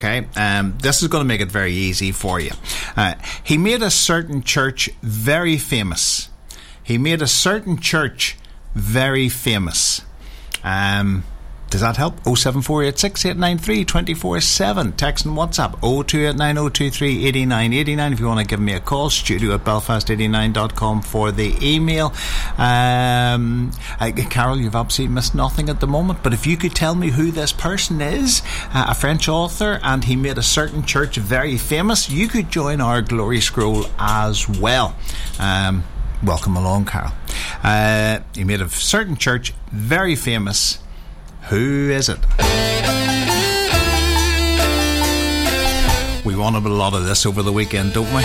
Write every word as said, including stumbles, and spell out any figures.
Okay, um, this is going to make it very easy for you. Uh, he made a certain church very famous. He made a certain church very famous. Um, does that help? oh seven four eight six eight nine three two four seven. Text and WhatsApp oh two eight nine oh two three eight nine eight nine if you want to give me a call. Studio at belfast eighty-nine dot com for the email. Um, uh, Carol, you've absolutely missed nothing at the moment, but if you could tell me who this person is, uh, a French author, and he made a certain church very famous, you could join our Glory Scroll as well. Um, welcome along, Carol. Uh, he made a certain church very famous. Who is it? We wanted a lot of this over the weekend, don't we?